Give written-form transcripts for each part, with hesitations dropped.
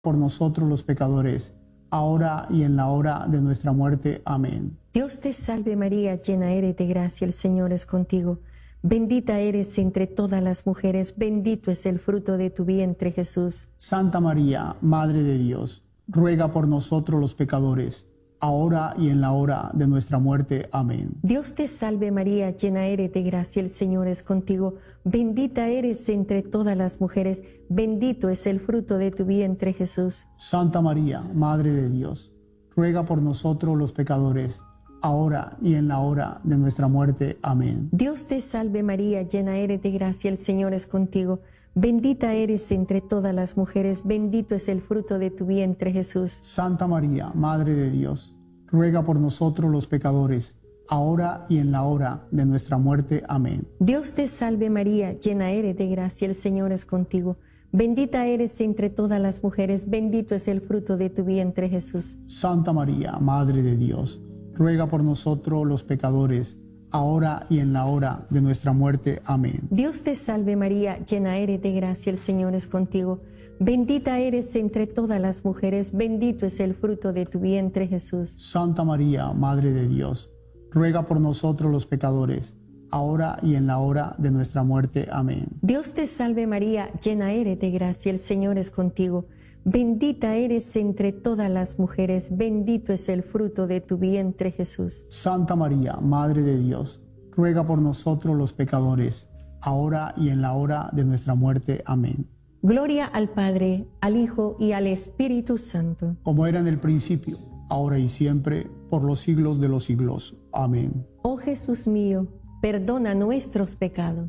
por nosotros los pecadores, ahora y en la hora de nuestra muerte. Amén. Dios te salve María, llena eres de gracia, el Señor es contigo. Bendita eres entre todas las mujeres, bendito es el fruto de tu vientre, Jesús. Santa María, Madre de Dios, ruega por nosotros los pecadores, ahora y en la hora de nuestra muerte. Amén. Dios te salve María, llena eres de gracia, el Señor es contigo. Bendita eres entre todas las mujeres, bendito es el fruto de tu vientre, Jesús. Santa María, Madre de Dios, ruega por nosotros los pecadores, ahora y en la hora de nuestra muerte. Amén. Dios te salve María, llena eres de gracia, el Señor es contigo. Bendita eres entre todas las mujeres, bendito es el fruto de tu vientre, Jesús. Santa María, Madre de Dios, ruega por nosotros los pecadores, ahora y en la hora de nuestra muerte. Amén. Dios te salve María, llena eres de gracia, el Señor es contigo. Bendita eres entre todas las mujeres, bendito es el fruto de tu vientre, Jesús. Santa María, Madre de Dios, ruega por nosotros los pecadores, ahora y en la hora de nuestra muerte. Amén. Dios te salve María, llena eres de gracia, el Señor es contigo. Bendita eres entre todas las mujeres, bendito es el fruto de tu vientre, Jesús. Santa María, Madre de Dios, ruega por nosotros los pecadores, ahora y en la hora de nuestra muerte. Amén. Dios te salve María, llena eres de gracia, el Señor es contigo. Bendita eres entre todas las mujeres, bendito es el fruto de tu vientre, Jesús. Santa María, Madre de Dios, ruega por nosotros los pecadores, ahora y en la hora de nuestra muerte. Amén. Gloria al Padre, al Hijo y al Espíritu Santo. Como era en el principio, ahora y siempre, por los siglos de los siglos. Amén. Oh Jesús mío, perdona nuestros pecados,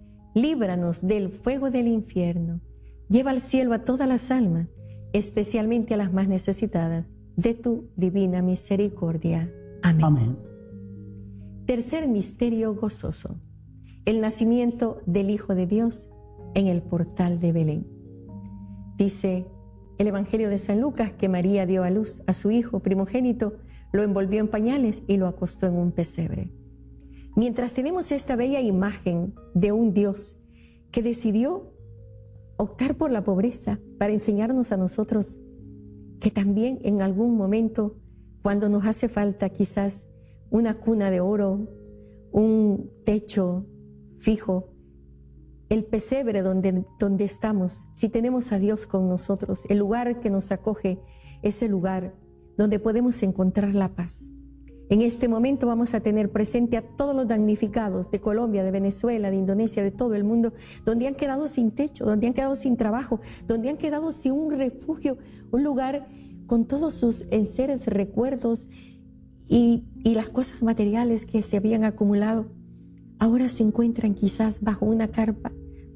líbranos del fuego del infierno, lleva al cielo a todas las almas, especialmente a las más necesitadas de tu divina misericordia. Amén. Amén. Tercer misterio gozoso: el nacimiento del Hijo de Dios en el portal de Belén. Dice el Evangelio de San Lucas que María dio a luz a su hijo primogénito, lo envolvió en pañales y lo acostó en un pesebre. Mientras tenemos esta bella imagen de un Dios que decidió optar por la pobreza para enseñarnos a nosotros que también en algún momento, cuando nos hace falta quizás una cuna de oro, un techo fijo, el pesebre donde estamos, si tenemos a Dios con nosotros, el lugar que nos acoge es el lugar donde podemos encontrar la paz. En este momento vamos a tener presente a todos los damnificados de Colombia, de Venezuela, de Indonesia, de todo el mundo, donde han quedado sin techo, donde han quedado sin trabajo, donde han quedado sin un refugio, un lugar con todos sus enseres, recuerdos y las cosas materiales que se habían acumulado. Ahora se encuentran quizás bajo una carpa,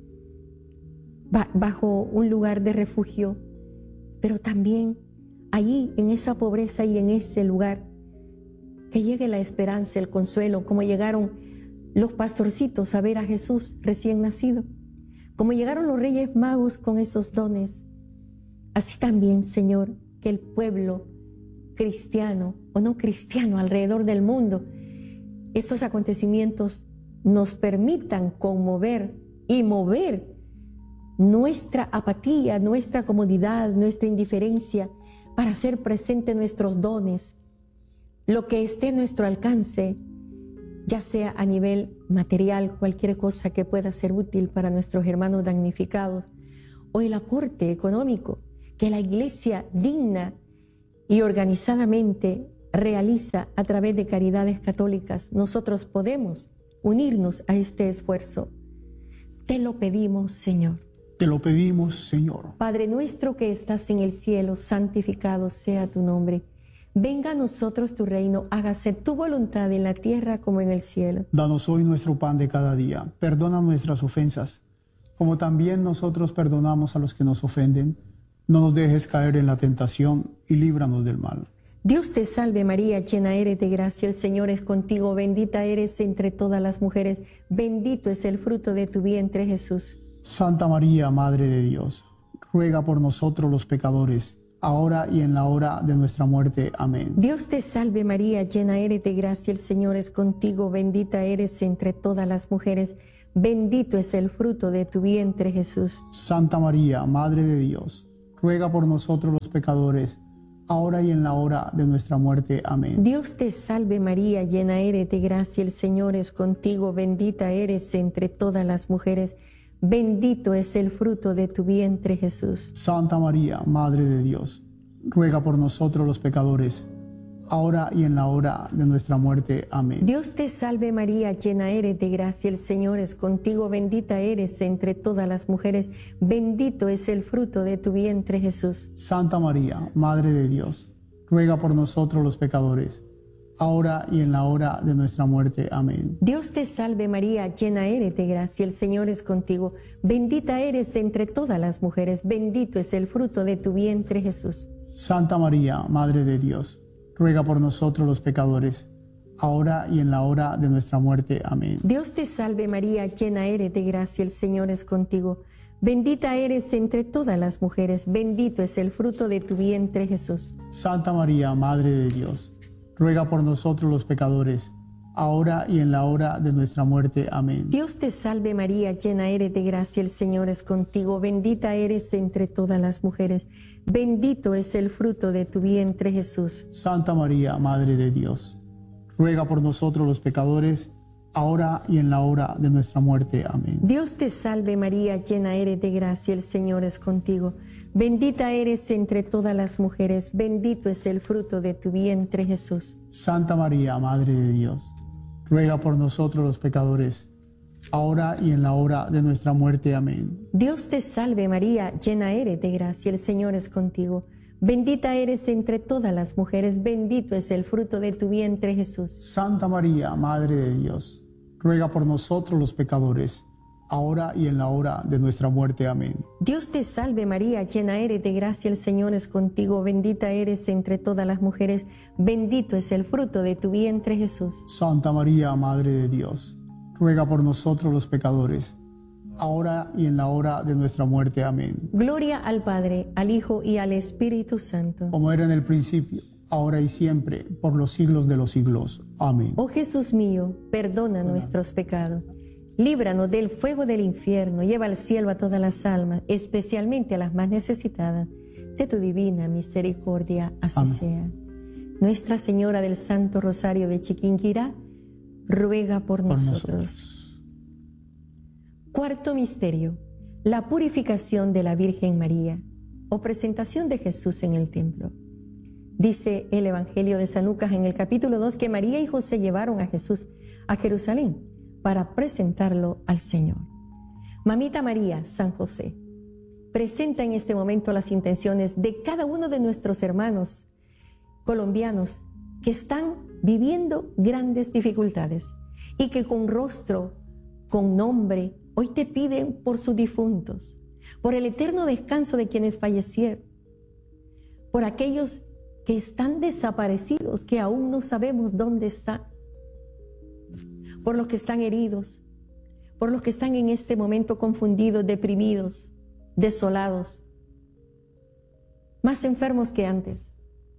bajo un lugar de refugio, pero también allí, en esa pobreza y en ese lugar, que llegue la esperanza, el consuelo, como llegaron los pastorcitos a ver a Jesús recién nacido, como llegaron los Reyes Magos con esos dones. Así también, Señor, que el pueblo cristiano o no cristiano alrededor del mundo, estos acontecimientos nos permitan conmover y mover nuestra apatía, nuestra comodidad, nuestra indiferencia, para hacer presente nuestros dones, lo que esté a nuestro alcance, ya sea a nivel material, cualquier cosa que pueda ser útil para nuestros hermanos damnificados, o el aporte económico que la Iglesia digna y organizadamente realiza a través de caridades católicas. Nosotros podemos unirnos a este esfuerzo. Te lo pedimos, Señor. Te lo pedimos, Señor. Padre nuestro que estás en el cielo, santificado sea tu nombre. Venga a nosotros tu reino, hágase tu voluntad en la tierra como en el cielo. Danos hoy nuestro pan de cada día. Perdona nuestras ofensas, como también nosotros perdonamos a los que nos ofenden. No nos dejes caer en la tentación y líbranos del mal. Dios te salve María, llena eres de gracia, el Señor es contigo, bendita eres entre todas las mujeres, bendito es el fruto de tu vientre, Jesús. Santa María, Madre de Dios, ruega por nosotros los pecadores, ahora y en la hora de nuestra muerte. Amén. Dios te salve María, llena eres de gracia, el Señor es contigo, bendita eres entre todas las mujeres, bendito es el fruto de tu vientre, Jesús. Santa María, Madre de Dios, ruega por nosotros los pecadores, ahora y en la hora de nuestra muerte. Amén. Dios te salve María, llena eres de gracia, el Señor es contigo, bendita eres entre todas las mujeres, bendito es el fruto de tu vientre Jesús. Santa María, Madre de Dios, ruega por nosotros los pecadores, ahora y en la hora de nuestra muerte. Amén. Dios te salve María, llena eres de gracia, el Señor es contigo, bendita eres entre todas las mujeres, bendito es el fruto de tu vientre Jesús. Santa María, Madre de Dios, ruega por nosotros los pecadores, ahora y en la hora de nuestra muerte. Amén. Dios te salve María, llena eres de gracia, el Señor es contigo, bendita eres entre todas las mujeres, bendito es el fruto de tu vientre Jesús. Santa María, Madre de Dios, ruega por nosotros los pecadores, ahora y en la hora de nuestra muerte. Amén. Dios te salve María, llena eres de gracia, el Señor es contigo, bendita eres entre todas las mujeres, bendito es el fruto de tu vientre Jesús. Santa María, Madre de Dios, ruega por nosotros los pecadores, ahora y en la hora de nuestra muerte. Amén. Dios te salve María, llena eres de gracia, el Señor es contigo, bendita eres entre todas las mujeres, bendito es el fruto de tu vientre Jesús. Santa María, Madre de Dios, ruega por nosotros los pecadores, ahora y en la hora de nuestra muerte. Amén. Dios te salve María, llena eres de gracia, el Señor es contigo, bendita eres entre todas las mujeres, bendito es el fruto de tu vientre Jesús. Santa María, Madre de Dios, ruega por nosotros los pecadores, ahora y en la hora de nuestra muerte. Amén. Dios te salve María, llena eres de gracia, el Señor es contigo, bendita eres entre todas las mujeres, bendito es el fruto de tu vientre Jesús. Santa María, Madre de Dios, ruega por nosotros los pecadores, ahora y en la hora de nuestra muerte. Amén. Dios te salve María, llena eres de gracia, el Señor es contigo, bendita eres entre todas las mujeres, bendito es el fruto de tu vientre Jesús. Santa María, Madre de Dios, ruega por nosotros los pecadores, ahora y en la hora de nuestra muerte. Amén. Gloria al Padre, al Hijo y al Espíritu Santo. Como era en el principio, ahora y siempre, por los siglos de los siglos. Amén. Oh Jesús mío, perdona nuestros pecados, líbranos del fuego del infierno, lleva al cielo a todas las almas, especialmente a las más necesitadas de tu divina misericordia. Así Amén. sea. Nuestra Señora del Santo Rosario de Chiquinquirá, ruega por nosotros. Cuarto misterio, la purificación de la Virgen María o presentación de Jesús en el templo. Dice el Evangelio de San Lucas en el capítulo 2 que María y José llevaron a Jesús a Jerusalén para presentarlo al Señor. Mamita María, San José, presenta en este momento las intenciones de cada uno de nuestros hermanos colombianos que están viviendo grandes dificultades y que con rostro, con nombre, hoy te piden por sus difuntos, por el eterno descanso de quienes fallecieron, por aquellos que están desaparecidos, que aún no sabemos dónde están, por los que están heridos, por los que están en este momento confundidos, deprimidos, desolados, más enfermos que antes,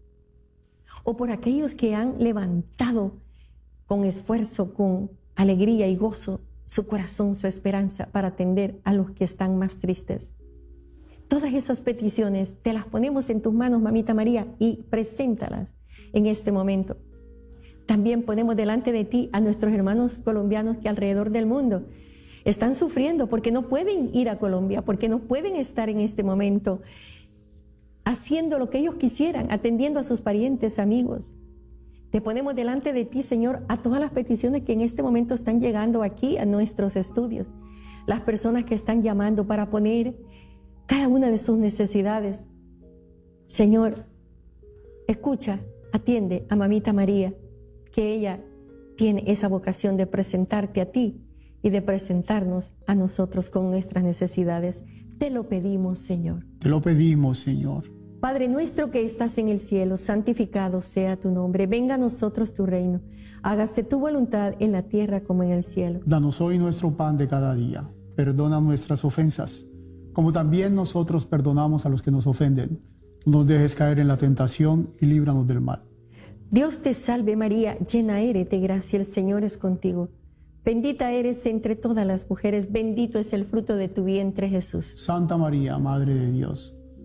o por aquellos que han levantado con esfuerzo, con alegría y gozo su corazón, su esperanza para atender a los que están más tristes. Todas esas peticiones te las ponemos en tus manos, Mamita María, y preséntalas en este momento. También ponemos delante de ti a nuestros hermanos colombianos que alrededor del mundo están sufriendo porque no pueden ir a Colombia, porque no pueden estar en este momento haciendo lo que ellos quisieran, atendiendo a sus parientes, amigos. Te ponemos delante de ti, Señor, a todas las peticiones que en este momento están llegando aquí a nuestros estudios. Las personas que están llamando para poner cada una de sus necesidades. Señor, escucha, atiende a Mamita María, que ella tiene esa vocación de presentarte a ti y de presentarnos a nosotros con nuestras necesidades. Te lo pedimos, Señor. Te lo pedimos, Señor. Padre nuestro que estás en el cielo, santificado sea tu nombre. Venga a nosotros tu reino. Hágase tu voluntad en la tierra como en el cielo. Danos hoy nuestro pan de cada día. Perdona nuestras ofensas, como también nosotros perdonamos a los que nos ofenden. No nos dejes caer en la tentación y líbranos del mal. Dios te salve María, llena eres de gracia, el Señor es contigo. Bendita eres entre todas las mujeres, bendito es el fruto de tu vientre Jesús. Santa María, Madre de Dios,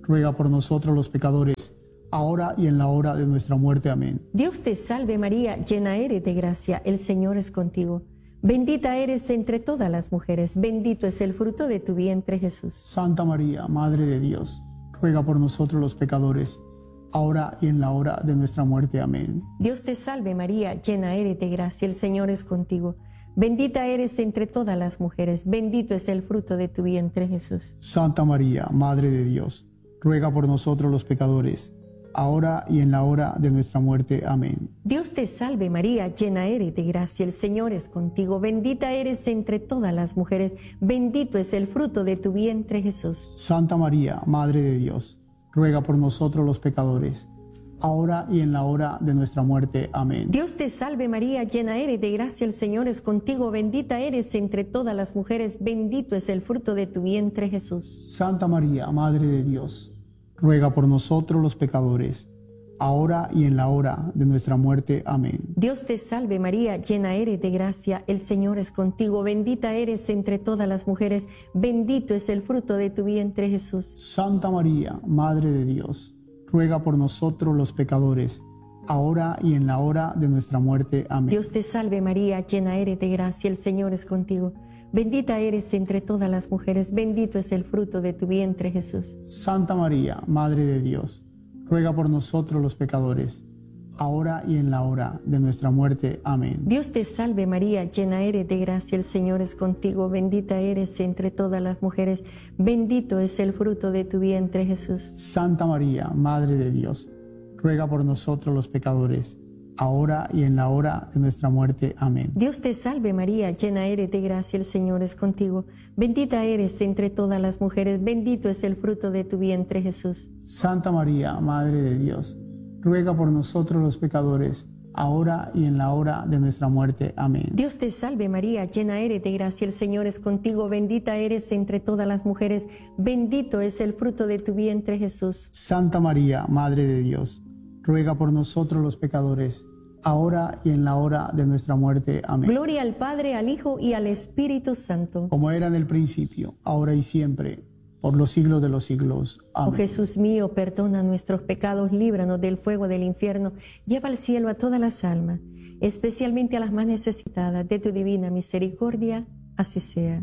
ruega por nosotros los pecadores, ahora y en la hora de nuestra muerte. Amén. Dios te salve María, llena eres de gracia, el Señor es contigo. Bendita eres entre todas las mujeres, bendito es el fruto de tu vientre Jesús. Santa María, Madre de Dios, ruega por nosotros los pecadores, ahora y en la hora de nuestra muerte. Amén. Dios te salve María, llena eres de gracia, el Señor es contigo. Bendita eres entre todas las mujeres, bendito es el fruto de tu vientre Jesús. Santa María, Madre de Dios, ruega por nosotros los pecadores, ahora y en la hora de nuestra muerte. Amén. Dios te salve María, llena eres de gracia, el Señor es contigo. Bendita eres entre todas las mujeres, bendito es el fruto de tu vientre Jesús. Santa María, Madre de Dios, ruega por nosotros los pecadores, ahora y en la hora de nuestra muerte. Amén. Dios te salve María, llena eres de gracia, el Señor es contigo. Bendita eres entre todas las mujeres, bendito es el fruto de tu vientre Jesús. Santa María, Madre de Dios, ruega por nosotros los pecadores, ahora y en la hora de nuestra muerte. Amén. Dios te salve María, llena eres de gracia, el Señor es contigo. Bendita eres entre todas las mujeres, bendito es el fruto de tu vientre Jesús. Santa María, Madre de Dios, ruega por nosotros los pecadores, ahora y en la hora de nuestra muerte. Amén. Dios te salve María, llena eres de gracia, el Señor es contigo. Bendita eres entre todas las mujeres, bendito es el fruto de tu vientre Jesús. Santa María, Madre de Dios, ruega por nosotros los pecadores, ahora y en la hora de nuestra muerte. Amén. Dios te salve María, llena eres de gracia, el Señor es contigo. Bendita eres entre todas las mujeres, bendito es el fruto de tu vientre Jesús. Santa María, Madre de Dios, ruega por nosotros los pecadores, ahora y en la hora de nuestra muerte. Amén. Dios te salve María, llena eres de gracia, el Señor es contigo. Bendita eres entre todas las mujeres, bendito es el fruto de tu vientre Jesús. Santa María, Madre de Dios, ruega por nosotros los pecadores, ahora y en la hora de nuestra muerte. Amén. Dios te salve María, llena eres de gracia, el Señor es contigo. Bendita eres entre todas las mujeres, bendito es el fruto de tu vientre Jesús. Santa María, Madre de Dios, ruega por nosotros los pecadores, ahora y en la hora de nuestra muerte. Amén. Gloria al Padre, al Hijo y al Espíritu Santo. Como era en el principio, ahora y siempre, por los siglos de los siglos. Amén. Oh Jesús mío, perdona nuestros pecados, líbranos del fuego del infierno, lleva al cielo a todas las almas, especialmente a las más necesitadas de tu divina misericordia. Así sea.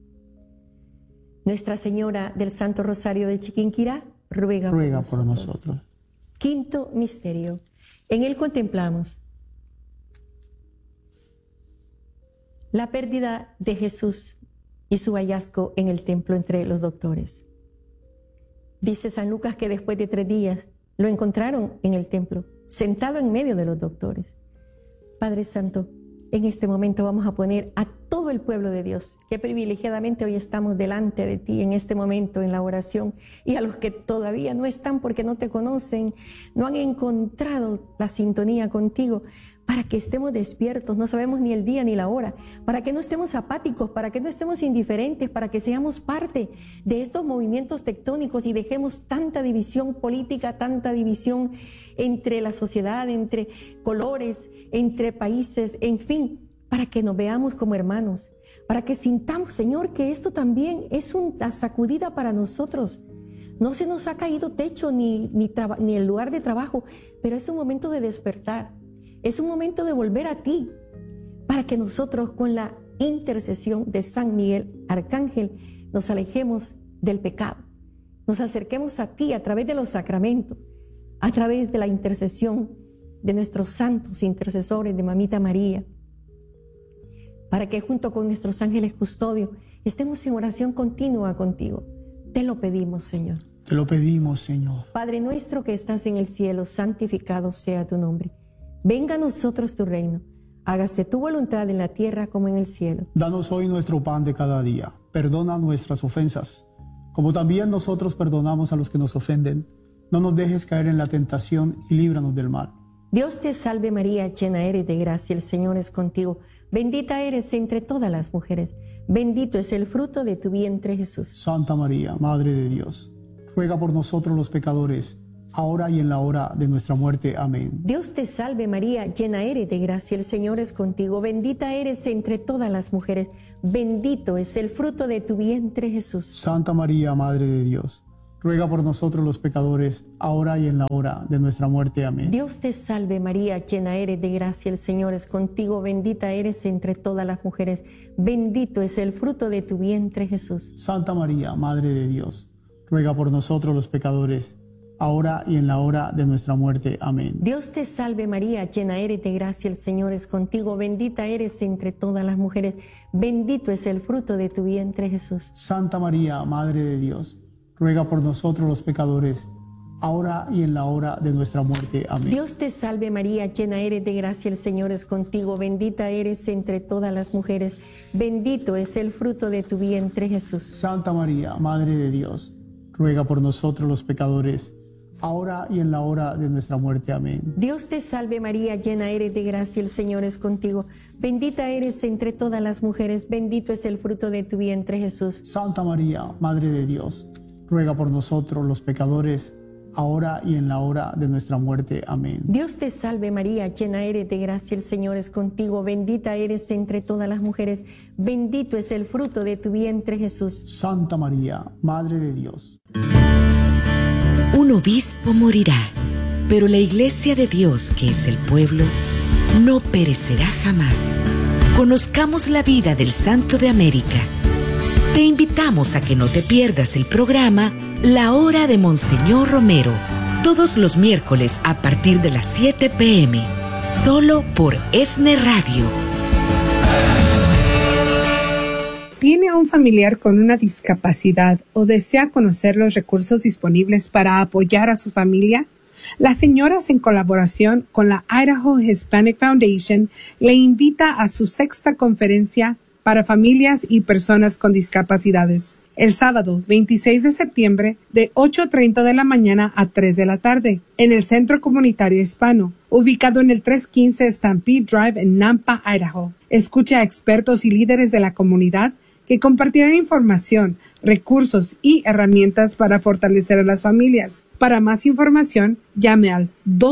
Nuestra Señora del Santo Rosario de Chiquinquirá, ruega por nosotros. Quinto misterio. En él contemplamos la pérdida de Jesús y su hallazgo en el templo entre los doctores. Dice San Lucas que después de 3 días lo encontraron en el templo, sentado en medio de los doctores. Padre Santo, en este momento vamos a poner a todo el pueblo de Dios, que privilegiadamente hoy estamos delante de ti en este momento en la oración, y a los que todavía no están porque no te conocen, no han encontrado la sintonía contigo, para que estemos despiertos, no sabemos ni el día ni la hora, para que no estemos apáticos, para que no estemos indiferentes, para que seamos parte de estos movimientos tectónicos y dejemos tanta división política, tanta división entre la sociedad, entre colores, entre países, en fin, para que nos veamos como hermanos, para que sintamos, Señor, que esto también es una sacudida para nosotros. No se nos ha caído techo ni el lugar de trabajo, pero es un momento de despertar. Es un momento de volver a ti, para que nosotros con la intercesión de San Miguel Arcángel nos alejemos del pecado, nos acerquemos a ti a través de los sacramentos, a través de la intercesión de nuestros santos intercesores, de Mamita María, para que junto con nuestros ángeles custodios estemos en oración continua contigo. Te lo pedimos, Señor. Te lo pedimos, Señor. Padre nuestro que estás en el cielo, santificado sea tu nombre. Venga a nosotros tu reino, hágase tu voluntad en la tierra como en el cielo. Danos hoy nuestro pan de cada día, perdona nuestras ofensas, como también nosotros perdonamos a los que nos ofenden. No nos dejes caer en la tentación y líbranos del mal. Dios te salve María, llena eres de gracia, el Señor es contigo. Bendita eres entre todas las mujeres, bendito es el fruto de tu vientre Jesús. Santa María, Madre de Dios, ruega por nosotros los pecadores, ahora y en la hora de nuestra muerte. Amén. Dios te salve María, llena eres de gracia, el Señor es contigo. Bendita eres entre todas las mujeres, bendito es el fruto de tu vientre Jesús. Santa María, Madre de Dios, ruega por nosotros los pecadores, ahora y en la hora de nuestra muerte. Amén. Dios te salve María, llena eres de gracia, el Señor es contigo, bendita eres entre todas las mujeres, bendito es el fruto de tu vientre Jesús. Santa María, Madre de Dios, ruega por nosotros los pecadores, ahora y en la hora de nuestra muerte. Amén. Dios te salve María, llena eres de gracia, el Señor es contigo, bendita eres entre todas las mujeres, bendito es el fruto de tu vientre Jesús. Santa María, Madre de Dios, ruega por nosotros los pecadores, ahora y en la hora de nuestra muerte. Amén. Dios te salve María, llena eres de gracia, el Señor es contigo, bendita eres entre todas las mujeres, bendito es el fruto de tu vientre Jesús. Santa María, Madre de Dios, ruega por nosotros los pecadores, ahora y en la hora de nuestra muerte. Amén. Dios te salve María, llena eres de gracia, el Señor es contigo, bendita eres entre todas las mujeres, bendito es el fruto de tu vientre Jesús. Santa María, Madre de Dios, ruega por nosotros los pecadores, ahora y en la hora de nuestra muerte. Amén. Dios te salve María, llena eres de gracia, el Señor es contigo, bendita eres entre todas las mujeres, bendito es el fruto de tu vientre Jesús. Santa María, Madre de Dios. Un obispo morirá, pero la Iglesia de Dios, que es el pueblo, no perecerá jamás. Conozcamos la vida del Santo de América. Te invitamos a que no te pierdas el programa La Hora de Monseñor Romero, todos los miércoles a partir de las 7 p.m., solo por ESNE Radio. ¿Tiene un familiar con una discapacidad o desea conocer los recursos disponibles para apoyar a su familia? Las señoras, en colaboración con la Idaho Hispanic Foundation, le invita a su 6ª conferencia para familias y personas con discapacidades, el sábado 26 de septiembre de 8:30 de la mañana a 3 de la tarde, en el Centro Comunitario Hispano, ubicado en el 315 Stampede Drive en Nampa, Idaho. Escucha a expertos y líderes de la comunidad que compartirán información, recursos y herramientas para fortalecer a las familias. Para más información, llame al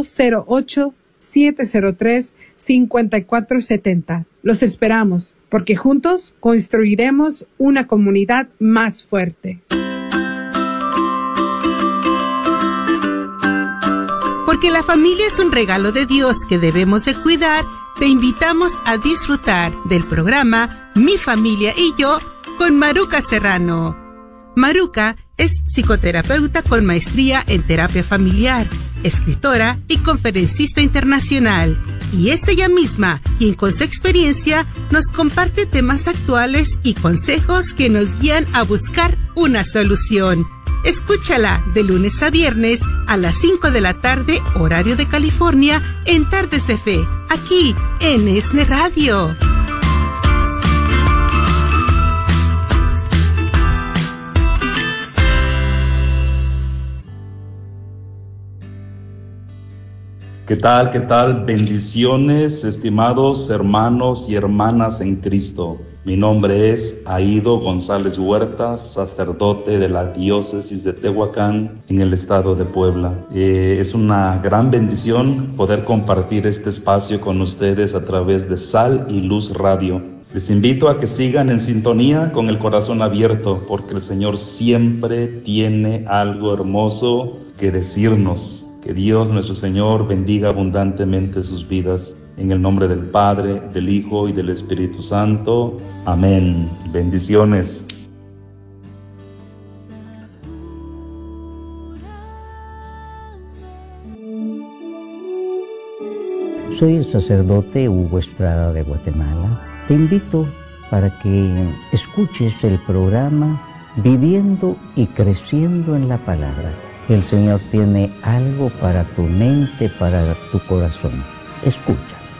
208-703-5470. Los esperamos, porque juntos construiremos una comunidad más fuerte. Porque la familia es un regalo de Dios que debemos de cuidar, te invitamos a disfrutar del programa Mi Familia y Yo con Maruca Serrano. Maruca es psicoterapeuta con maestría en terapia familiar, escritora y conferencista internacional. Y es ella misma quien con su experiencia nos comparte temas actuales y consejos que nos guían a buscar una solución. Escúchala de lunes a viernes a las 5 de la tarde, horario de California, en Tardes de Fe, aquí en ESNE Radio. ¿Qué tal? ¿Qué tal? Bendiciones, estimados hermanos y hermanas en Cristo. Mi nombre es Aido González Huerta, sacerdote de la diócesis de Tehuacán, en el estado de Puebla. Es una gran bendición poder compartir este espacio con ustedes a través de Sal y Luz Radio. Les invito a que sigan en sintonía con el corazón abierto, porque el Señor siempre tiene algo hermoso que decirnos. Que Dios nuestro Señor bendiga abundantemente sus vidas. En el nombre del Padre, del Hijo y del Espíritu Santo. Amén. Bendiciones. Soy el sacerdote Hugo Estrada de Guatemala. Te invito para que escuches el programa Viviendo y Creciendo en la Palabra. El Señor tiene algo para tu mente, para tu corazón. Escúchanos.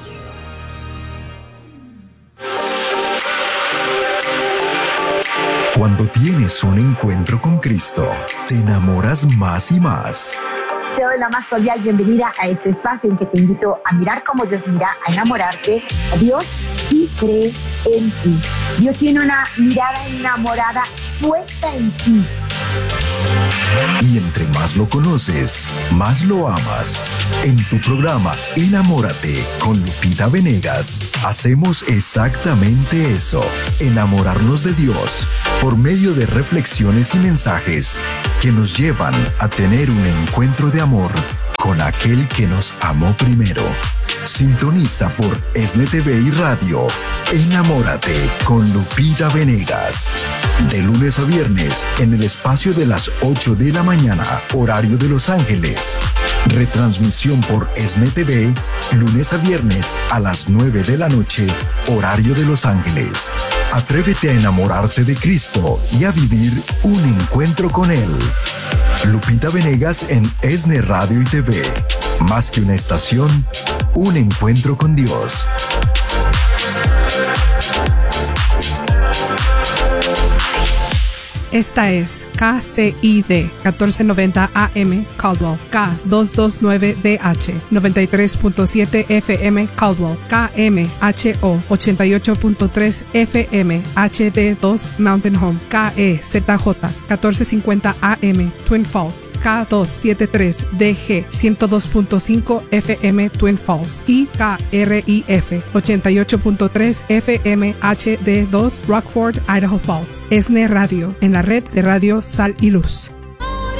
Cuando tienes un encuentro con Cristo, te enamoras más y más. Te doy la más cordial bienvenida a este espacio en que te invito a mirar como Dios mira, a enamorarte a Dios y cree en ti. Dios tiene una mirada enamorada puesta en ti. Y entre más lo conoces, más lo amas. En tu programa Enamórate con Lupita Venegas, hacemos exactamente eso, enamorarnos de Dios por medio de reflexiones y mensajes que nos llevan a tener un encuentro de amor con aquel que nos amó primero. Sintoniza por ESNE TV y Radio. Enamórate con Lupita Venegas. De lunes a viernes en el espacio de las 8 de la mañana, horario de Los Ángeles. Retransmisión por ESNE TV, lunes a viernes a las 9 de la noche, horario de Los Ángeles. Atrévete a enamorarte de Cristo y a vivir un encuentro con Él. Lupita Venegas en ESNE Radio y TV. Más que una estación, un encuentro con Dios. Esta es KCID 1490 AM Caldwell, K229DH 93.7 FM Caldwell, KMHO 88.3 FM HD2 Mountain Home, KEZJ 1450 AM Twin Falls, K273DG 102.5 FM Twin Falls y KRIF 88.3 FM HD2 Rockford, Idaho Falls. ESNE Radio, en la red de Radio Sal y Luz.